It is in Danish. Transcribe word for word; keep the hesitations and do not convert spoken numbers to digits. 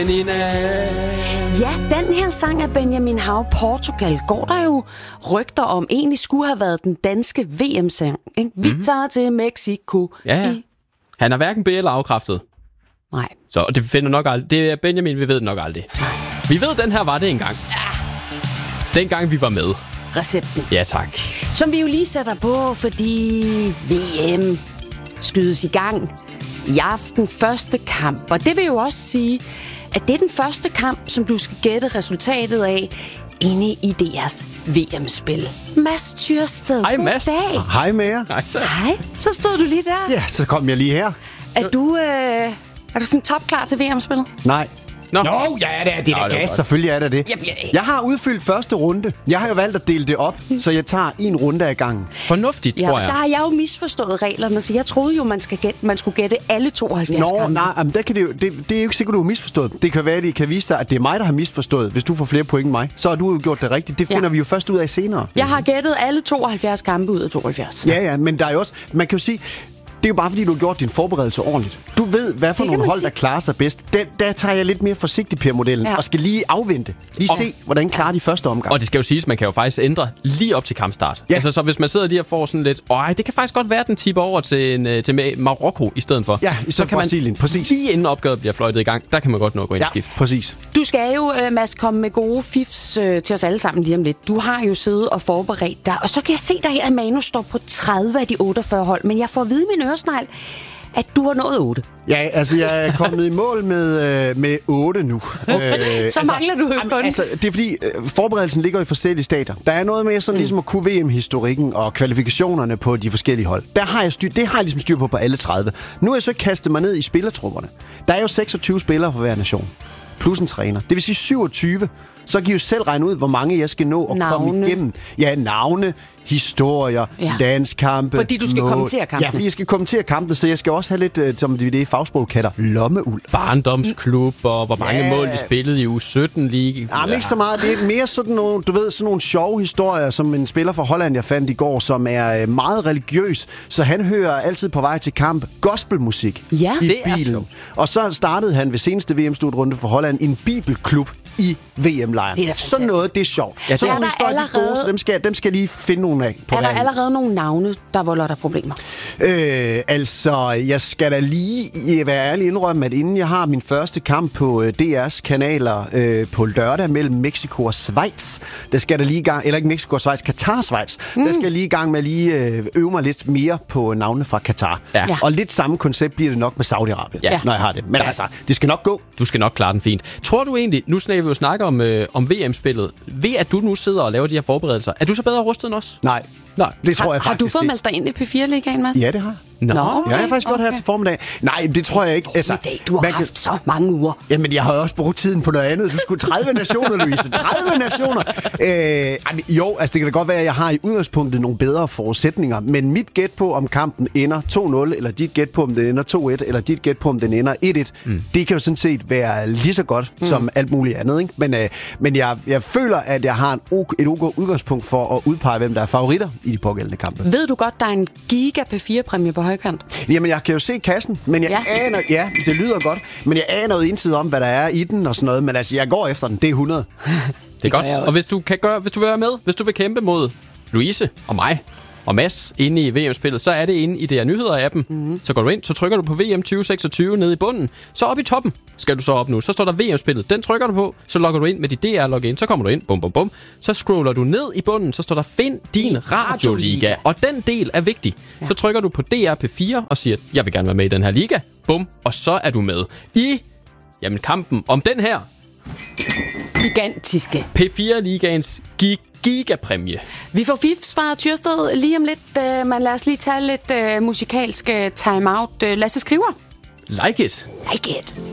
Ja, den her sang af Benjamin Hav, Portugal, går der jo rygter om, egentlig skulle have været den danske V M-sang. Ikke? Vi mm-hmm. tager til Mexico. Ja, ja. I... Han er hverken be- eller afkræftet. Nej. Så det finder nok aldrig. Det er Benjamin, vi ved det nok aldrig. Vi ved, den her var det engang. Ja. Dengang vi var med. Recepten. Ja, tak. Som vi jo lige sætter på, fordi V M skydes i gang i aften. Første kamp. Og det vil jo også sige, at det er den første kamp, som du skal gætte resultatet af inde i deres V M-spil. Mads Tyrsted. Hej, Mads. Goddag. Hej med jer. Hej, så. Hej. Så stod du lige der. Ja, så kom jeg lige her. Er du, øh, er du sådan topklar til V M-spillet? Nej. Nå. Nå, ja, det er, det er Nå, da det gas. var Selvfølgelig er det det. Jeg bliver- Jeg har udfyldt første runde. Jeg har jo valgt at dele det op, så jeg tager en runde ad gangen. Fornuftigt, Ja, tror og jeg. der har jeg jo misforstået reglerne, så jeg troede jo, man, skal gætte, man skulle gætte alle tooghalvfjerds Nå, kampe. nej, men der kan det, jo, det, det er jo ikke sikkert, du har misforstået. Det kan være, at det kan vise sig, at det er mig, der har misforstået. Hvis du får flere point end mig, så har du jo gjort det rigtigt. Det finder Ja. vi jo først ud af senere. Jeg har gættet alle tooghalvfjerds kampe ud af tooghalvfjerds. Ja, ja, men der er jo også... Man kan jo sige... Det er jo bare, fordi du har gjort din forberedelse ordentligt. Du ved, hvad for Det kan nogle man hold, sige. der klarer sig bedst. Der, der tager jeg lidt mere forsigtig Per-modellen, Ja. og skal lige afvente. Lige Og- se, hvordan klarer de første omgang. Og det skal jo siges, man kan jo faktisk ændre lige op til kampstart. Ja. Altså, så hvis man sidder lige og får sådan lidt, åh, det kan faktisk godt være, at den tipper over til, en, øh, til Ma- Marokko i stedet for. Ja, i stedet så for kan man Brasilien. Præcis. lige inden opgøret bliver fløjtet i gang, der kan man godt nå at gå ind Ja, og skifte. præcis. Du skal jo, øh, Mads, komme med gode fifs øh, til os alle sammen lige om lidt. Du har jo siddet og forberedt dig, og så kan jeg se dig her, at manus står på tredive af de otteogfyrre hold, men jeg får at vide i min øresnegl, at du har nået otte. Ja, altså, jeg er kommet i mål med, øh, med otte nu. Okay. Så mangler du jo kun. Altså, det er fordi, øh, forberedelsen ligger i forskellige stater. Der er noget med sådan ligesom at kunne V M-historikken og kvalifikationerne på de forskellige hold. Der har jeg styr, det har jeg ligesom styr på på alle tredive. Nu er jeg så kastet mig ned i spillertrupperne. Der er jo seksogtyve spillere for hver nation. Plus en træner. Det vil sige syvogtyve. Så kan I jo selv regne ud, hvor mange jeg skal nå at komme Navne. igennem. Ja, navne, historier, Ja. ja. landskampe. Fordi du skal mål. kommentere kampene. Ja, fordi jeg skal kommentere kampene, så jeg skal også have lidt, øh, som det i fagsprog kalder, lommeuld. Barndomsklub, og hvor mange Ja. mål de spillede i U sytten lige. Ja, men ikke så meget. Det er mere sådan nogle, du ved, sådan nogle sjove historier, som en spiller fra Holland, jeg fandt i går, som er øh, meget religiøs. Så han hører altid på vej til kamp gospelmusik Ja, i det er bilen. sjovt. Og så startede han ved seneste V M-slutrunde for Holland en bibelklub i V M-lejren. Det er da Sådan fantastisk. noget, det er sjovt. Ja, det Sådan er nogle der historier, de er gode, allerede- så dem skal, dem skal jeg lige finde nogle af på Er der vejen. allerede nogle navne, der volder dig problemer? Øh, altså, jeg skal da lige være ærlig indrømme, at inden jeg har min første kamp på øh, D R's kanaler øh, på lørdag mellem Mexico og Schweiz, der skal der lige i gang, eller ikke Mexico og Schweiz, Katar og Schweiz, mm. der skal jeg lige i gang med at lige øh, øve mig lidt mere på navnene fra Katar. Ja. Ja. Og lidt samme koncept bliver det nok med Saudi-Arabien, Ja. når jeg har det. Men Ja. altså, det skal nok gå. Du skal nok klare den fint. Tror du egentlig, nu snakker vi jo snakker om, øh, om V M-spillet, ved at du nu sidder og laver de her forberedelser, er du så bedre rustet end os? Nej, Nej. det tror Har, jeg har faktisk du fået ikke. meldt dig ind i P fire-ligaen, Mads? Ja, det har jeg. Nå. Nå, Ja, jeg har faktisk godt her okay. til formiddag. Nej, det tror jeg ikke. Altså, Formiddag. Du har man kan- haft så mange uger. Jamen, jeg har jo også brugt tiden på noget andet. Du skulle tredive nationer, Louise. tredive nationer! Øh, ej, men jo, altså det kan da godt være, at jeg har i udgangspunktet nogle bedre forudsætninger. Men mit gæt på, om kampen ender to nul, eller dit gæt på, om den ender to et, eller dit gæt på, om den ender et et, mm. det kan jo sådan set være lige så godt mm. som alt muligt andet. Ikke? Men, øh, men jeg, jeg føler, at jeg har en o- et ok udgangspunkt for at udpege, hvem der er favoritter i de pågældende kampe. Ved du godt, der er en giga P fire-præmie på højkant? Jamen, jeg kan jo se kassen, men jeg Ja. ja. aner... Ja, det lyder godt, men jeg aner jo indtil om, hvad der er i den og sådan noget. Men altså, jeg går efter den. Det er hundrede. Det er gør godt. jeg også. Og hvis du, kan gøre, hvis du vil være med, hvis du vil kæmpe mod Louise og mig og Mads inde i V M-spillet, så er det inde i D R Nyheder-appen. Mm-hmm. Så går du ind, så trykker du på V M tyve seksogtyve nede i bunden. Så op i toppen skal du så op nu. Så står der V M-spillet. Den trykker du på, så logger du ind med dit D R-login. Så kommer du ind, bum, bum, bum. Så scroller du ned i bunden, så står der Find din radioliga. Og den del er vigtig. Ja. Så trykker du på D R P fire og siger, jeg vil gerne være med i den her liga. Bum, og så er du med i jamen, kampen om den her Gigantiske. P fire-ligaens gig gigapræmie. Vi får fifs fra Tyrsted lige om lidt, uh, men lad os lige tage lidt uh, musikalsk uh, time-out. Uh, Lasse Skriver. Like it. Like it.